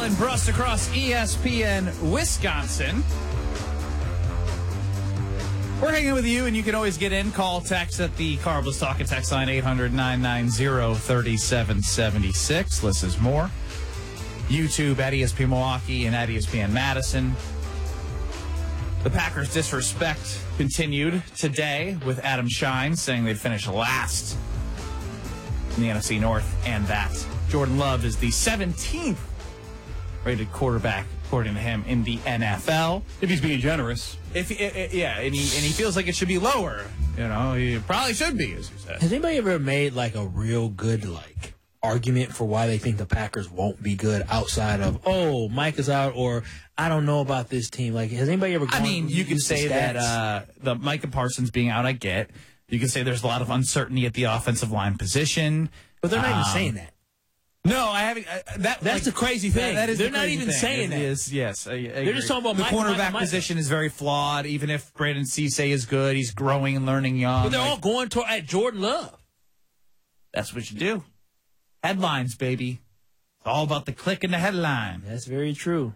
and Brust across ESPN Wisconsin. We're hanging with you, and you can always get in. Call, text at the Carl Bliss Talk and text line 800-990-3776. Less is more. YouTube at ESPN Milwaukee and at ESPN Madison. The Packers' disrespect continued today with Adam Shine saying they'd finish last in the NFC North, and that Jordan Love is the 17th rated quarterback, according to him, in the NFL. If he's being generous. And he feels like it should be lower. You know, he probably should be, as you said. Has anybody ever made like a real good argument for why they think the Packers won't be good outside of, oh, Mike is out, or I don't know about this team? Like, has anybody ever gone? I mean, you can say that the Micah Parsons being out, I get. You can say there's a lot of uncertainty at the offensive line position. But they're not even saying that. No, I haven't. That's the crazy thing. They're not even saying that. Yes, I they're just talking about the cornerback position is very flawed. Even if Brandon Cisse is good, he's growing and learning young. But they're all going at Jordan Love. That's what you do. Headlines, baby. It's all about the click in the headline. That's very true.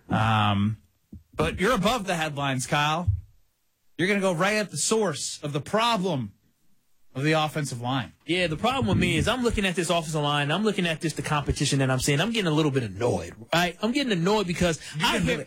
But you're above the headlines, Kyle. You're going to go right at the source of the problem of the offensive line. Yeah, the problem with me is I'm looking at this offensive line. I'm looking at the competition that I'm seeing. I'm getting a little bit annoyed, right? I'm getting annoyed because I get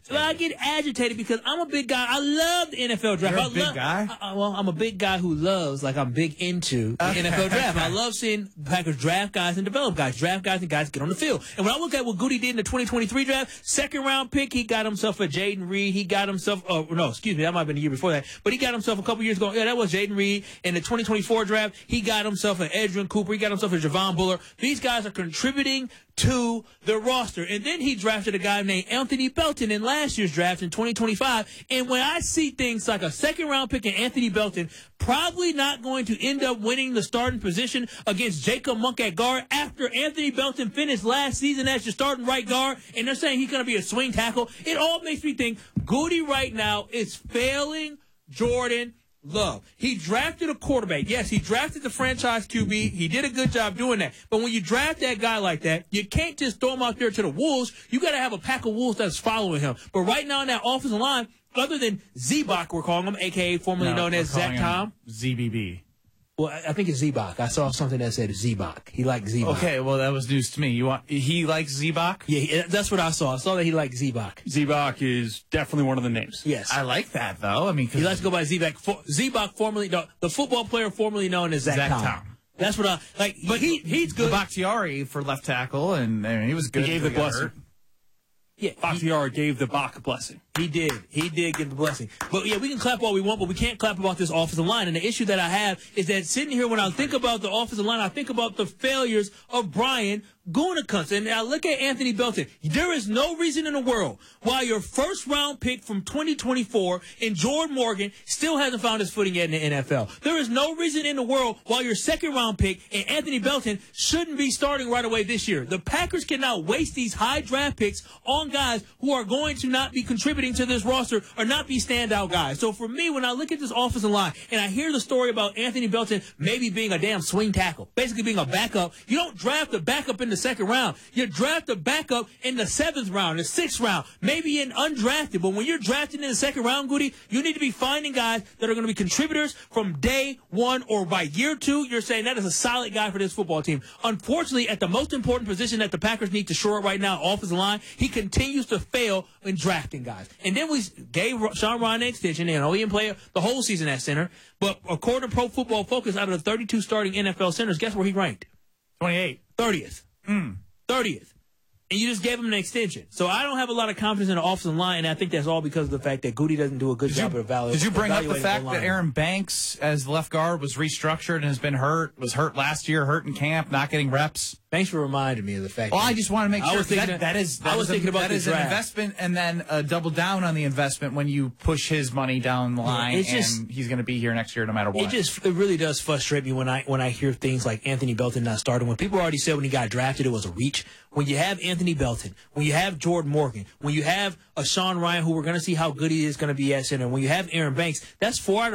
agitated because I'm a big guy. I love the NFL draft. You're a big guy? I'm a big guy who loves, I'm big into the NFL draft. I love seeing Packers draft guys and develop guys, draft guys and guys get on the field. And when I look at what Goody did in the 2023 draft, second-round pick, he got himself a Jaden Reed. He got himself, that might have been the year before that. But he got himself a couple years ago. Yeah, that was Jaden Reed. In the 2024 draft, he got himself an Edgerrin Cooper. He got himself a Javon Buller. These guys are contributing to the roster. And then he drafted a guy named Anthony Belton in last year's draft in 2025. And when I see things like a second-round pick and Anthony Belton probably not going to end up winning the starting position against Jacob Monk at guard after Anthony Belton finished last season as your starting right guard, and they're saying he's going to be a swing tackle, it all makes me think Goody right now is failing Jordan Love. He drafted a quarterback. Yes, he drafted the franchise QB. He did a good job doing that. But when you draft that guy like that, you can't just throw him out there to the wolves. You got to have a pack of wolves that's following him. But right now in that offensive line, other than Z-Bach, we're calling him, a.k.a. formerly known as Zach Tom. ZBB. Well, I think it's Z-Bach. I saw something that said Z-Bach. He liked Z-Bach. Okay, well, that was news to me. He likes Z-Bach? Yeah, that's what I saw. I saw that he liked Z-Bach. Z-Bach is definitely one of the names. Yes. I like that, though. I mean, he likes to go by Z-Bach. Z-Bach, the football player formerly known as Zach Tom. That's what I like. But he's good. Bakhtiari for left tackle, and he was good. He gave the blessing. Yeah, Bakhtiari gave the Bach blessing. He did. He did give the blessing. But, yeah, we can clap all we want, but we can't clap about this offensive line. And the issue that I have is that sitting here, when I think about the offensive line, I think about the failures of Brian Gutekunst. And I look at Anthony Belton. There is no reason in the world why your first-round pick from 2024 in Jordan Morgan still hasn't found his footing yet in the NFL. There is no reason in the world why your second-round pick in Anthony Belton shouldn't be starting right away this year. The Packers cannot waste these high draft picks on guys who are going to not be contributing to this roster or not be standout guys. So for me, when I look at this offensive line and I hear the story about Anthony Belton maybe being a damn swing tackle, basically being a backup, you don't draft a backup in the second round. You draft a backup in the 7th round, the 6th round, maybe in undrafted. But when you're drafting in the second round, Goody, you need to be finding guys that are going to be contributors from day one or by year 2. You're saying that is a solid guy for this football team. Unfortunately, at the most important position that the Packers need to shore up right now, offensive line, he continues to fail in drafting guys. And then we gave Sean Ryan an extension. And he didn't play the whole season at center. But according to Pro Football Focus, out of the 32 starting NFL centers, guess where he ranked? 28. 30th. 30th. And you just gave him an extension. So I don't have a lot of confidence in the offensive line, and I think that's all because of the fact that Goody doesn't do a good job of evaluating. Did you bring up the fact that Aaron Banks, as the left guard, was restructured and has been hurt, was hurt last year, hurt in camp, not getting reps? Thanks for reminding me of the fact. Well, I just want to make sure that is an investment, and then double down on the investment when you push his money down the line, and he's going to be here next year no matter what. It really does frustrate me when I hear things like Anthony Belton not starting. When people already said when he got drafted it was a reach. When you have Anthony Belton, when you have Jordan Morgan, when you have a Sean Ryan, who we're going to see how good he is going to be at center, when you have Aaron Banks, that's 4 out of